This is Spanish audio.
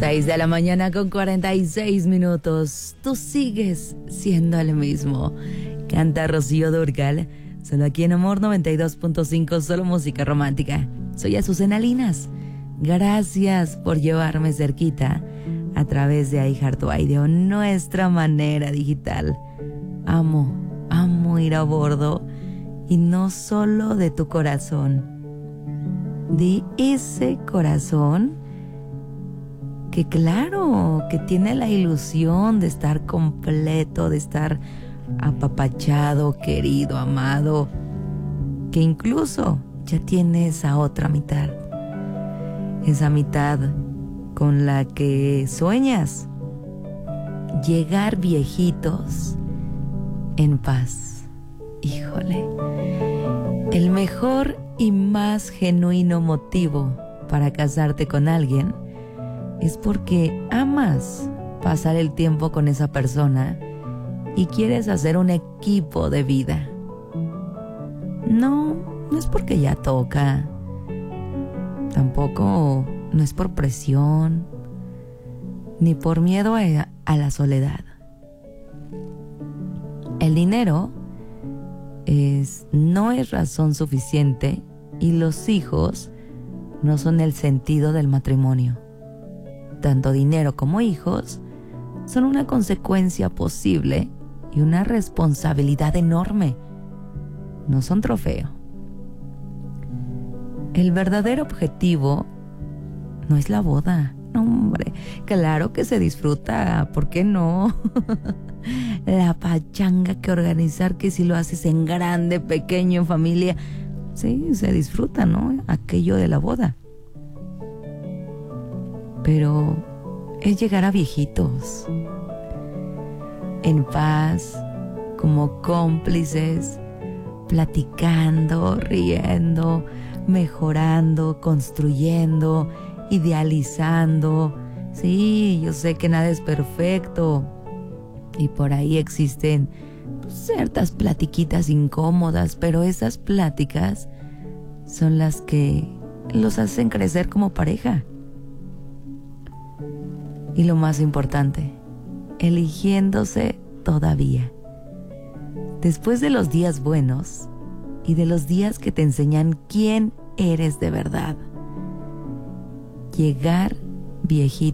6 de la mañana con 46 minutos. Tú sigues siendo el mismo. Canta Rocío Dúrcal, solo aquí en Amor 92.5, solo música romántica. Soy Azucena Linas. Gracias por llevarme cerquita a través de iHeartRadio, nuestra manera digital. Amo ir a bordo, y no solo de tu corazón, de ese corazón que claro, que tiene la ilusión de estar completo, de estar apapachado, querido, amado, que incluso ya tiene esa otra mitad, esa mitad con la que sueñas llegar viejitos en paz. Híjole, el mejor y más genuino motivo para casarte con alguien es porque amas pasar el tiempo con esa persona y quieres hacer un equipo de vida. No es porque ya toca. Tampoco no es por presión, ni por miedo a la soledad. El dinero no es razón suficiente, y los hijos no son el sentido del matrimonio. Tanto dinero como hijos son una consecuencia posible y una responsabilidad enorme. No son trofeo. El verdadero objetivo no es la boda. No, hombre, claro que se disfruta, ¿por qué no? La pachanga que organizar, que si lo haces en grande, pequeño, en familia, sí, se disfruta, ¿no? Aquello de la boda. Pero es llegar a viejitos, en paz, como cómplices, platicando, riendo, mejorando, construyendo, idealizando. Sí, yo sé que nada es perfecto, y por ahí existen ciertas platiquitas incómodas, pero esas pláticas son las que los hacen crecer como pareja. Y lo más importante, eligiéndose todavía. Después de los días buenos y de los días que te enseñan quién eres de verdad, llegar viejito